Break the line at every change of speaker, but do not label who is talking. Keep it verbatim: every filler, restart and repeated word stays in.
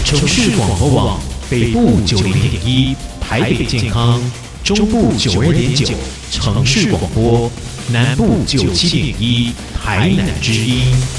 城市广播网北部九零点一，台北健康，中部九二点九，城市广播，南部九七点一，台南之音。